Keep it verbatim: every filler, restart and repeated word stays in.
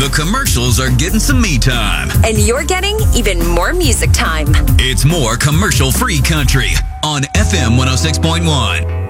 The commercials are getting some me time. And you're getting even more music time. It's more commercial-free country on F M one oh six point one.